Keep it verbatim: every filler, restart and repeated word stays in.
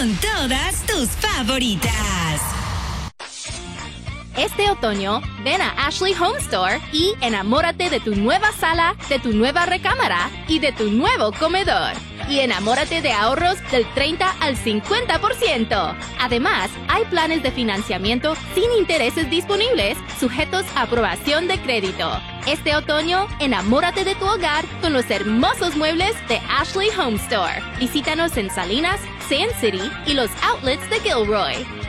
con todas tus favoritas. Este otoño, ven a Ashley Home Store y enamórate de tu nueva sala, de tu nueva recámara y de tu nuevo comedor. Y enamórate de ahorros del treinta al cincuenta por ciento. Además, hay planes de financiamiento sin intereses disponibles, sujetos a aprobación de crédito. Este otoño, enamórate de tu hogar con los hermosos muebles de Ashley Home Store. Visítanos en Salinas, Sand City y los outlets de Gilroy.